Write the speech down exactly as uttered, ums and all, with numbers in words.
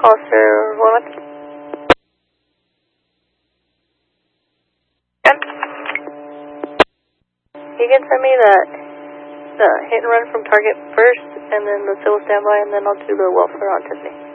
Officer Williams. Good. You can send me the, the hit and run from target first, and then the civil standby, and then I'll do the welfare on Tiffany.